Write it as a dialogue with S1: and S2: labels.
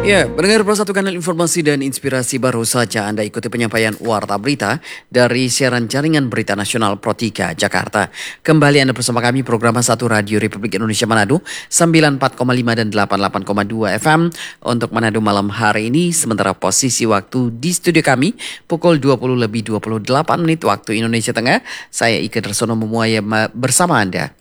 S1: Ya, pendengar Pro Satu Kanal Informasi dan Inspirasi, baru saja Anda ikuti penyampaian Warta Berita dari siaran jaringan Berita Nasional Pro 3 Jakarta. Kembali Anda bersama kami program 1 Radio Republik Indonesia Manado 94,5 dan 88,2 FM untuk Manado malam hari ini. Sementara posisi waktu di studio kami pukul 20 lebih 28 menit waktu Indonesia Tengah. Saya Ika Darsono Memuaya bersama Anda